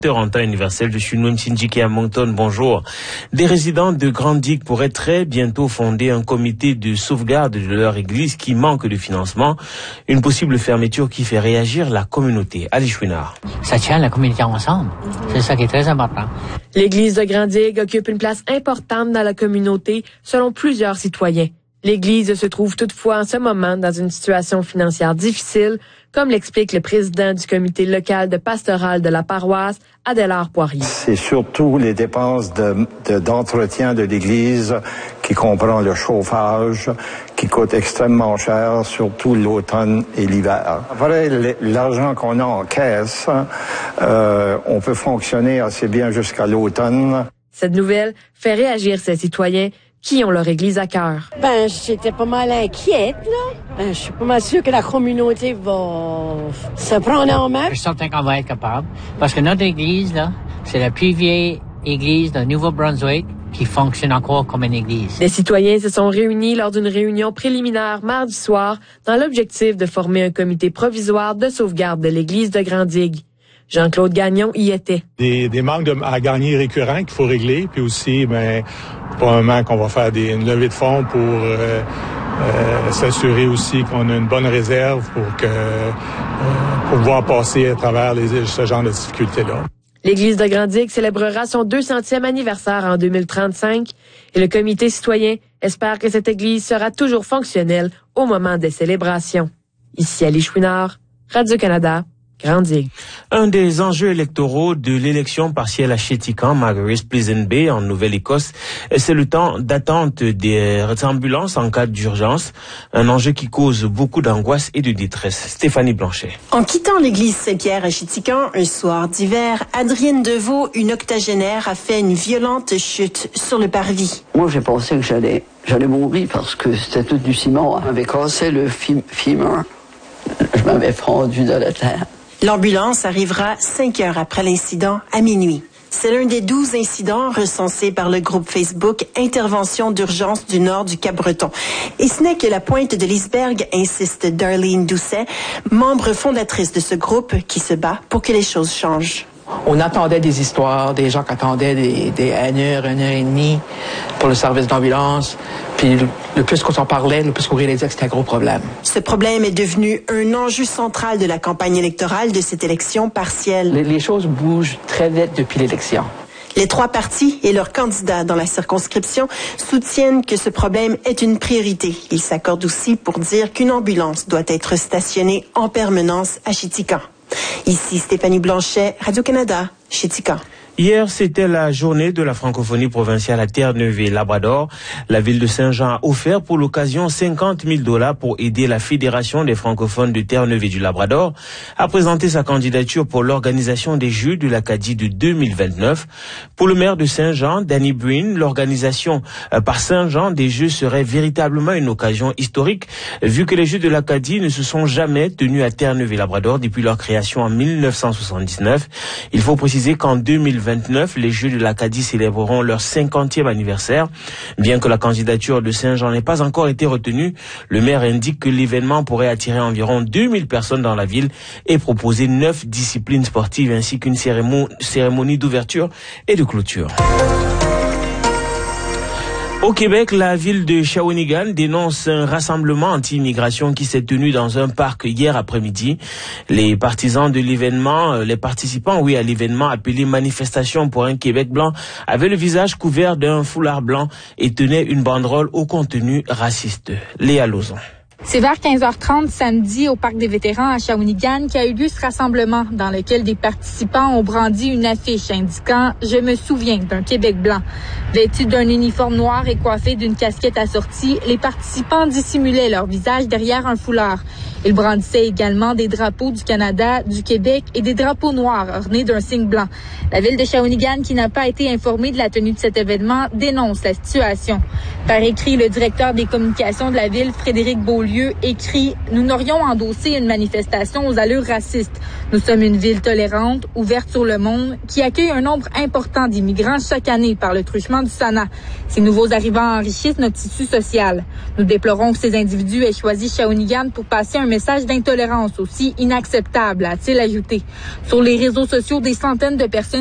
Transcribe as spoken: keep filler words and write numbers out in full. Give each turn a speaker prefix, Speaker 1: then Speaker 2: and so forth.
Speaker 1: En temps universel, je suis Noem Sindjiki à Moncton, bonjour. Des résidents de Grand-Digue pourraient très bientôt fonder un comité de sauvegarde de leur église qui manque de financement. Une possible fermeture qui fait réagir la communauté. Ali Chouinard.
Speaker 2: Ça tient la communauté ensemble. C'est ça qui est très important.
Speaker 3: L'église de Grand-Digue occupe une place importante dans la communauté selon plusieurs citoyens. L'église se trouve toutefois en ce moment dans une situation financière difficile, comme l'explique le président du comité local de pastoral de la paroisse, Adélard Poirier.
Speaker 4: C'est surtout les dépenses de, de, d'entretien de l'église qui comprend le chauffage, qui coûte extrêmement cher, surtout l'automne et l'hiver. Après, l'argent qu'on a en caisse, euh, on peut fonctionner assez bien jusqu'à l'automne.
Speaker 3: Cette nouvelle fait réagir ces citoyens qui ont leur église à cœur.
Speaker 5: Ben, j'étais pas mal inquiète, là. Ben, je suis pas mal sûre que la communauté va se prendre en main.
Speaker 2: Je suis certain qu'on va être capable. Parce que notre église, là, c'est la plus vieille église de Nouveau-Brunswick qui fonctionne encore comme une église.
Speaker 3: Les citoyens se sont réunis lors d'une réunion préliminaire mardi soir dans l'objectif de former un comité provisoire de sauvegarde de l'église de Grand-Digue. Jean-Claude Gagnon y était.
Speaker 6: Des, des manques de, à gagner récurrents qu'il faut régler, puis aussi, ben, probablement qu'on va faire des, une levée de fonds pour euh, euh, s'assurer aussi qu'on a une bonne réserve pour que euh, pour pouvoir passer à travers les, ce genre de difficultés-là.
Speaker 3: L'église de Grand-Digue célébrera son deux centième anniversaire en deux mille trente-cinq et le comité citoyen espère que cette église sera toujours fonctionnelle au moment des célébrations. Ici Ali Chouinard, Radio-Canada. Grand-Digue.
Speaker 1: Un des enjeux électoraux de l'élection partielle à Chéticamp, Margaret Pleasant Bay, en Nouvelle-Écosse, c'est le temps d'attente des ambulances en cas d'urgence. Un enjeu qui cause beaucoup d'angoisse et de détresse. Stéphanie Blanchet.
Speaker 7: En quittant l'église Saint-Pierre à Chéticamp, un soir d'hiver, Adrienne Deveau, une octogénaire, a fait une violente chute sur le parvis.
Speaker 8: Moi, j'ai pensé que j'allais, j'allais mourir parce que c'était tout du ciment. On m'avait cassé le fémur. Je m'avais fendu dans la terre.
Speaker 7: L'ambulance arrivera cinq heures après l'incident, à minuit. C'est l'un des douze incidents recensés par le groupe Facebook Intervention d'urgence du nord du Cap-Breton. Et ce n'est que la pointe de l'iceberg, insiste Darlene Doucet, membre fondatrice de ce groupe qui se bat pour que les choses changent.
Speaker 9: On attendait des histoires, des gens qui attendaient des, des une heure, une heure et demie pour le service d'ambulance. Puis le, le plus qu'on s'en parlait, le plus qu'on réalisait que c'était un gros problème.
Speaker 7: Ce problème est devenu un enjeu central de la campagne électorale de cette élection partielle.
Speaker 9: Les, les choses bougent très vite depuis l'élection.
Speaker 7: Les trois partis et leurs candidats dans la circonscription soutiennent que ce problème est une priorité. Ils s'accordent aussi pour dire qu'une ambulance doit être stationnée en permanence à Chéticamp. Ici Stéphanie Blanchet, Radio-Canada, Chéticamp.
Speaker 1: Hier, c'était la journée de la francophonie provinciale à Terre-Neuve-et-Labrador. La ville de Saint-Jean a offert pour l'occasion cinquante mille dollars pour aider la Fédération des francophones de Terre-Neuve et du Labrador à présenter sa candidature pour l'organisation des Jeux de l'Acadie de deux mille vingt-neuf. Pour le maire de Saint-Jean, Danny Breen, l'organisation par Saint-Jean des Jeux serait véritablement une occasion historique, vu que les Jeux de l'Acadie ne se sont jamais tenus à Terre-Neuve-et-Labrador depuis leur création en mille neuf cent soixante-dix-neuf. Il faut préciser qu'en deux mille vingt-neuf, les Jeux de l'Acadie célébreront leur cinquantième anniversaire. Bien que la candidature de Saint-Jean n'ait pas encore été retenue, le maire indique que l'événement pourrait attirer environ deux mille personnes dans la ville et proposer neuf disciplines sportives ainsi qu'une cérémonie, cérémonie d'ouverture et de clôture. Au Québec, la ville de Shawinigan dénonce un rassemblement anti-immigration qui s'est tenu dans un parc hier après-midi. Les partisans de l'événement, les participants, oui, à l'événement appelé Manifestation pour un Québec blanc, avaient le visage couvert d'un foulard blanc et tenaient une banderole au contenu raciste. Léa Lauzon.
Speaker 10: C'est vers quinze heures trente samedi au Parc des vétérans à Shawinigan qu'a eu lieu ce rassemblement dans lequel des participants ont brandi une affiche indiquant « Je me souviens d'un Québec blanc ». Vêtus d'un uniforme noir et coiffés d'une casquette assortie, les participants dissimulaient leur visage derrière un foulard. Ils brandissaient également des drapeaux du Canada, du Québec et des drapeaux noirs ornés d'un signe blanc. La ville de Shawinigan, qui n'a pas été informée de la tenue de cet événement, dénonce la situation. Par écrit, le directeur des communications de la ville, Frédéric Beaulieu, écrit « Nous n'aurions endossé une manifestation aux allures racistes. Nous sommes une ville tolérante, ouverte sur le monde, qui accueille un nombre important d'immigrants chaque année par le truchement du S A N A. Ces nouveaux arrivants enrichissent notre tissu social. Nous déplorons que ces individus aient choisi Shawinigan pour passer un message d'intolérance aussi inacceptable, a-t-il ajouté. Sur les réseaux sociaux, des centaines de personnes